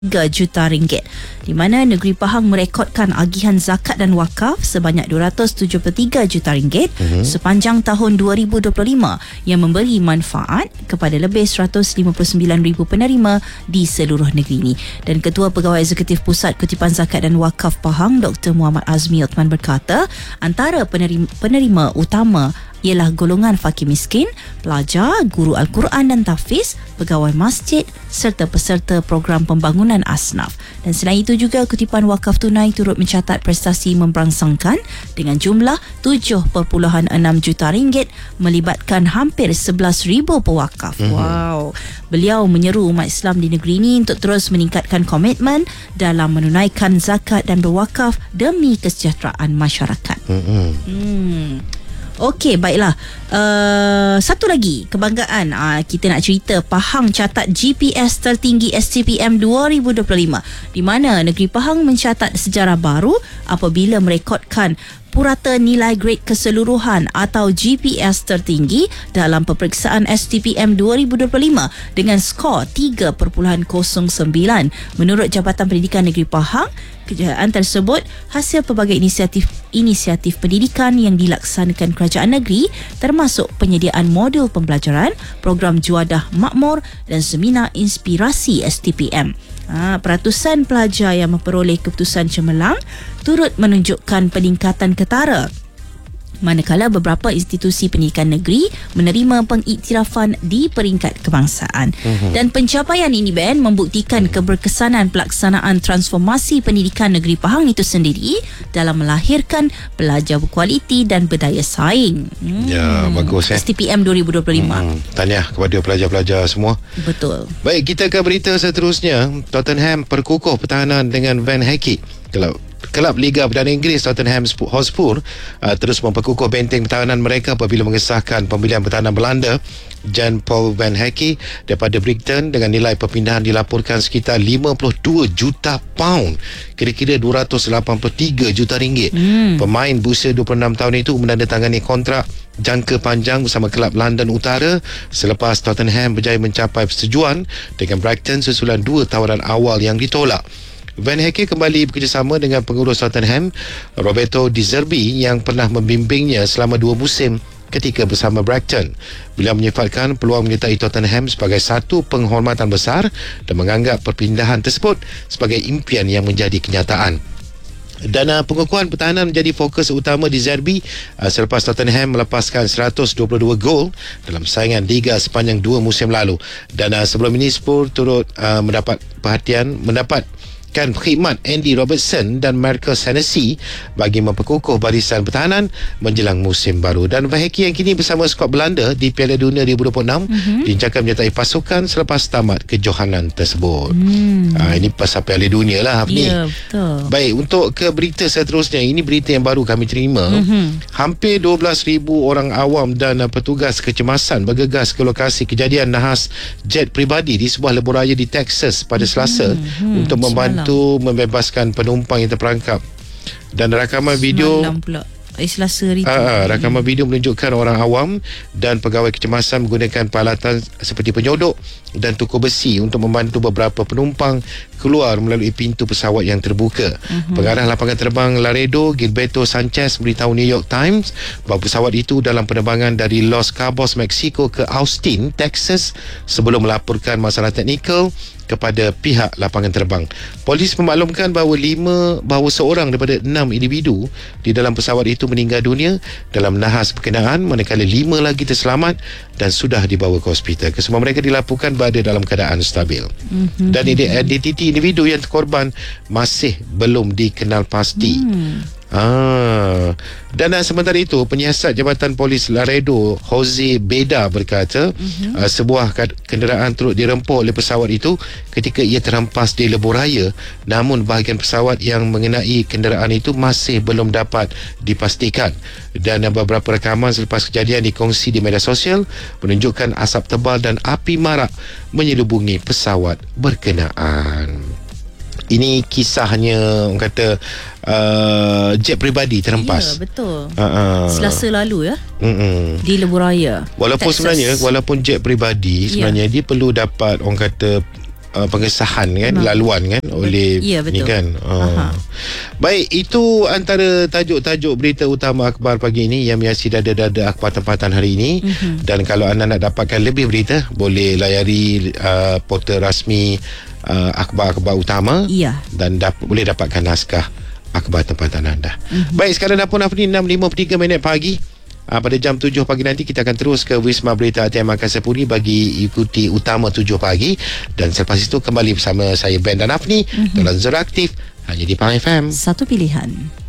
juta ringgit, di mana Negeri Pahang merekodkan agihan zakat dan wakaf sebanyak 273 juta ringgit sepanjang tahun 2025 yang memberi manfaat kepada lebih 159,000 penerima di seluruh negeri ini. Dan Ketua Pegawai Eksekutif Pusat Kutipan Zakat dan Wakaf Pahang, Dr. Muhammad Azmi Othman berkata, antara penerima utama ialah golongan fakir miskin, pelajar, guru Al-Quran dan tahfiz, pegawai masjid serta peserta program pembangunan asnaf. Dan selain itu juga kutipan wakaf tunai turut mencatat prestasi memberangsangkan dengan jumlah 7.6 juta ringgit melibatkan hampir 11,000 pewakaf. Wow. Beliau menyeru umat Islam di negeri ini untuk terus meningkatkan komitmen dalam menunaikan zakat dan berwakaf demi kesejahteraan masyarakat. Okey, baiklah. Satu lagi kebanggaan kita nak cerita. Pahang catat GPS tertinggi STPM 2025, di mana negeri Pahang mencatat sejarah baru apabila merekodkan purata nilai grade keseluruhan atau GPS tertinggi dalam peperiksaan STPM 2025 dengan skor 3.09. Menurut Jabatan Pendidikan Negeri Pahang, kejayaan tersebut hasil pelbagai inisiatif pendidikan yang dilaksanakan kerajaan negeri, termasuk penyediaan modul pembelajaran, program juadah makmur dan seminar inspirasi STPM. Peratusan pelajar yang memperoleh keputusan cemerlang turut menunjukkan peningkatan ketara, manakala beberapa institusi pendidikan negeri menerima pengiktirafan di peringkat kebangsaan. Dan pencapaian ini, Ben, membuktikan keberkesanan pelaksanaan transformasi pendidikan negeri Pahang itu sendiri dalam melahirkan pelajar berkualiti dan berdaya saing. Ya, bagus STPM 2025. Tahniah kepada pelajar-pelajar semua. Betul. Baik, kita ke berita seterusnya. Tottenham perkukuh pertahanan dengan Van Hecke. Kelab Liga Perdana Inggeris Tottenham Hotspur terus memperkukuh benteng pertahanan mereka apabila mengesahkan pembelian pertahanan Belanda Jan-Paul Van Hecke daripada Brighton dengan nilai perpindahan dilaporkan sekitar 52 juta pound, kira-kira 283 juta ringgit. Pemain berusia 26 tahun itu menandatangani kontrak jangka panjang bersama kelab London Utara selepas Tottenham berjaya mencapai persetujuan dengan Brighton susulan 2 tawaran awal yang ditolak. Van Hecke kembali bekerjasama dengan pengurus Tottenham Roberto Di Zerbi yang pernah membimbingnya selama 2 musim ketika bersama Brighton. Beliau menyifatkan peluang menyertai Tottenham sebagai satu penghormatan besar dan menganggap perpindahan tersebut sebagai impian yang menjadi kenyataan. Dan pengukuhan pertahanan menjadi fokus utama Di Zerbi selepas Tottenham melepaskan 122 gol dalam saingan Liga sepanjang 2 musim lalu. Dan sebelum ini Spurs turut mendapat khidmat Andy Robertson dan Marcus Hennessy bagi memperkukuh barisan pertahanan menjelang musim baru. Dan Van Hecke yang kini bersama skuad Belanda di Piala Dunia 2026 diincarkan menyertai pasukan selepas tamat kejohanan tersebut. Ini pasal Piala Dunia lah, Hafni. Ya, betul. Baik, untuk ke berita seterusnya, ini berita yang baru kami terima. Hampir 12,000 orang awam dan petugas kecemasan bergegas ke lokasi kejadian nahas jet peribadi di sebuah lebuhraya di Texas pada Selasa untuk membantu membebaskan penumpang yang terperangkap. Dan rakaman video Selasa hari itu. Rakaman video menunjukkan orang awam dan pegawai kecemasan menggunakan peralatan seperti penyodok dan tukur besi untuk membantu beberapa penumpang keluar melalui pintu pesawat yang terbuka. Pengarah lapangan terbang Laredo, Gilberto Sanchez, beritahu New York Times bahawa pesawat itu dalam penerbangan dari Los Cabos, Mexico ke Austin, Texas sebelum melaporkan masalah teknikal kepada pihak lapangan terbang. Polis memaklumkan bahawa seorang daripada 6 individu di dalam pesawat itu meninggal dunia dalam nahas berkenaan, manakala 5 lagi terselamat dan sudah dibawa ke hospital. Kesemua mereka dilaporkan berada dalam keadaan stabil. Dan identiti individu yang terkorban masih belum dikenal pasti. Dan sementara itu, penyiasat Jabatan Polis Laredo Jose Beda berkata sebuah kenderaan turut dirempuh oleh pesawat itu ketika ia terhempas di lebuhraya, namun bahagian pesawat yang mengenai kenderaan itu masih belum dapat dipastikan. Dan beberapa rakaman selepas kejadian dikongsi di media sosial menunjukkan asap tebal dan api marak menyelubungi pesawat berkenaan. Ini kisahnya, orang kata, jet peribadi terhempas. Ya, betul. Selasa lalu ya. Di lebuhraya Walaupun Texas. sebenarnya, walaupun jet peribadi sebenarnya dia perlu dapat, orang kata, pengesahan kan, laluan kan oleh Ya, betul. ni kan. Baik, itu antara tajuk-tajuk berita utama akhbar pagi ini yang menghiasi dada-dada akhbar tempatan hari ini. Dan kalau anda nak dapatkan lebih berita, boleh layari portal rasmi akhbar-akhbar utama. Ya. Dan boleh dapatkan naskah akhbar tempatan anda. Baik, sekarang dah pun 6:53 pagi. Pada jam 7 pagi nanti kita akan terus ke Wisma Berita ATM Makassar Puri bagi ikuti utama 7 pagi. Dan selepas itu kembali bersama saya Ben dan Afni dalam Zura Aktif hanya di Pahang FM. Satu pilihan.